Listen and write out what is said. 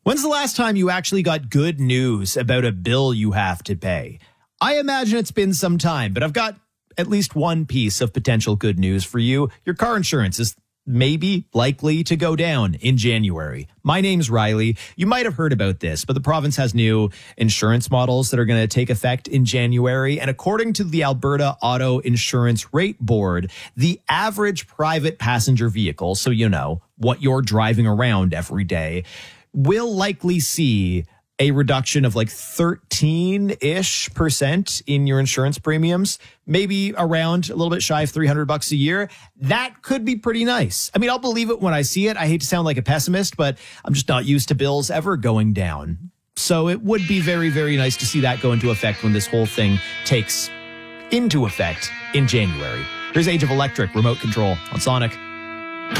When's the last time you actually got good news about a bill you have to pay? I imagine it's been some time, but I've got at least one piece of potential good news for you. Your car insurance is maybe likely to go down in January. My name's Riley. You might have heard about this, but the province has new insurance models that are going to take effect in January. And according to the Alberta Auto Insurance Rate Board, the average private passenger vehicle, so you know what you're driving around every day, will likely see a reduction of like 13-ish% in your insurance premiums, maybe around a little bit shy of $300 a year. That could be pretty nice. I mean, I'll believe it when I see it. I hate to sound like a pessimist, but I'm just not used to bills ever going down. So it would be very, very nice to see that go into effect when this whole thing takes into effect in January. Here's Age of Electric, Remote Control on Sonic.